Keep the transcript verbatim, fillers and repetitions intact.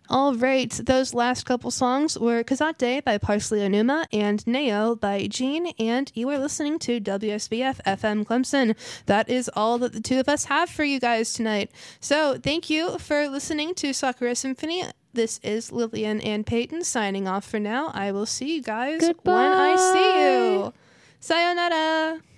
All right, those last couple songs were Kazate by Parsley Onuma and Neo by Jean, and you are listening to W S B F F M Clemson. That is all that the two of us have for you guys tonight. So thank you for listening to Sakura Symphony. This is Lillian and Peyton signing off for now. I will see you guys Goodbye. when I see you. Sayonara.